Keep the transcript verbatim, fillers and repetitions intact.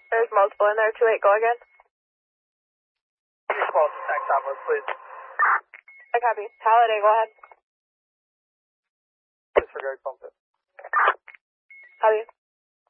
There's multiple in there. two eight, go again. Call next ambulance, please. I copy. Holiday, go ahead. Disregard pump it. Copy.